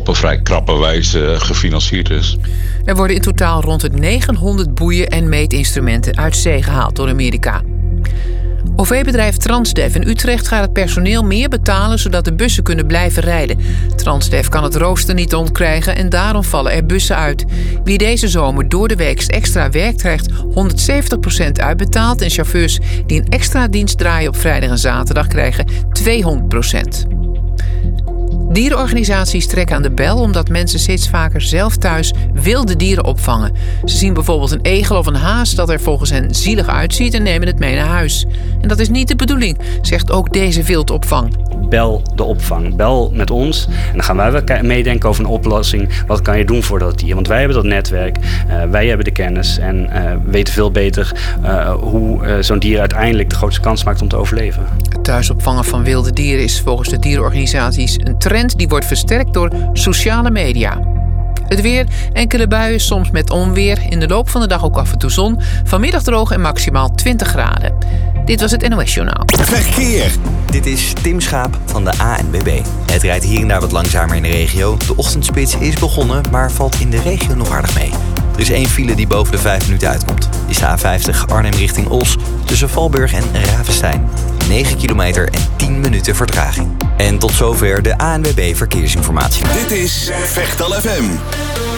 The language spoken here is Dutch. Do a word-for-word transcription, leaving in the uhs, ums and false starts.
op een vrij krappe wijze gefinancierd is. Er worden in totaal rond het negenhonderd boeien en meetinstrumenten uit zee gehaald door Amerika. O V-bedrijf Transdev in Utrecht gaat het personeel meer betalen zodat de bussen kunnen blijven rijden. Transdev kan het rooster niet ontkrijgen en daarom vallen er bussen uit. Wie deze zomer door de week extra werkt krijgt honderdzeventig procent uitbetaald en chauffeurs die een extra dienst draaien op vrijdag en zaterdag krijgen tweehonderd procent. Dierenorganisaties trekken aan de bel omdat mensen steeds vaker zelf thuis wilde dieren opvangen. Ze zien bijvoorbeeld een egel of een haas dat er volgens hen zielig uitziet en nemen het mee naar huis. En dat is niet de bedoeling, zegt ook deze wildopvang. Bel de opvang, bel met ons en dan gaan wij wel meedenken over een oplossing. Wat kan je doen voor dat dier? Want wij hebben dat netwerk, uh, wij hebben de kennis en uh, weten veel beter uh, hoe uh, zo'n dier uiteindelijk de grootste kans maakt om te overleven. Het thuisopvangen van wilde dieren is volgens de dierenorganisaties een trend die wordt versterkt door sociale media. Het weer, enkele buien, soms met onweer. In de loop van de dag ook af en toe zon. Vanmiddag droog en maximaal twintig graden. Dit was het N O S Journaal. Verkeer. Dit is Tim Schaap van de A N W B. Het rijdt hier en daar wat langzamer in de regio. De ochtendspits is begonnen, maar valt in de regio nog aardig mee. Er is één file die boven de vijf minuten uitkomt. Die is de A vijftig Arnhem richting Os tussen Valburg en Ravenstein. negen kilometer en tien minuten vertraging. En tot zover de A N W B Verkeersinformatie. Dit is Vechtal F M.